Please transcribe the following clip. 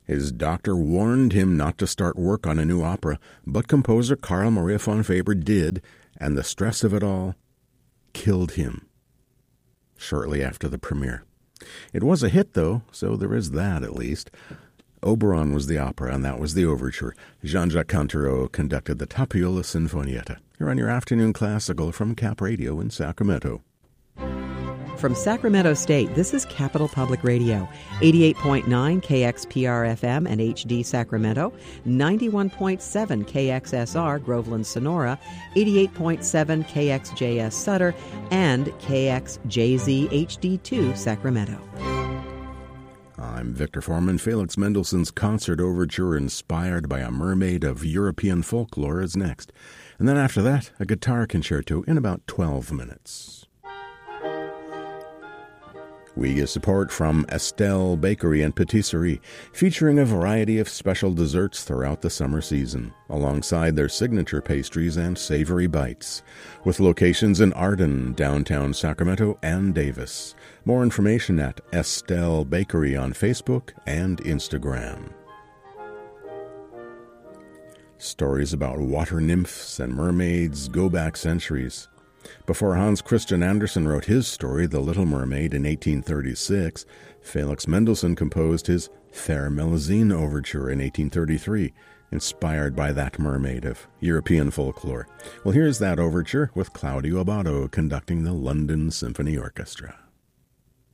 His doctor warned him not to start work on a new opera, but composer Carl Maria von Weber did, and the stress of it all killed him shortly after the premiere. It was a hit, though, so there is that at least. Oberon was the opera, and that was the overture. Jean-Jacques Cantereau conducted the Tapiola Sinfonietta. You're on your afternoon classical from Cap Radio in Sacramento. From Sacramento State, this is Capital Public Radio, 88.9 KXPR-FM and HD Sacramento, 91.7 KXSR Groveland Sonora, 88.7 KXJS Sutter, and KXJZ HD2 Sacramento. I'm Victor Foreman. Felix Mendelssohn's Concert Overture inspired by a mermaid of European folklore is next. And then after that, a guitar concerto in about 12 minutes. We get support from Estelle Bakery and Patisserie, featuring a variety of special desserts throughout the summer season, alongside their signature pastries and savory bites, with locations in Arden, downtown Sacramento, and Davis. More information at Estelle Bakery on Facebook and Instagram. Stories about water nymphs and mermaids go back centuries. Before Hans Christian Andersen wrote his story, The Little Mermaid, in 1836, Felix Mendelssohn composed his Fair Melusine Overture in 1833, inspired by that mermaid of European folklore. Well, here's that overture with Claudio Abbado conducting the London Symphony Orchestra.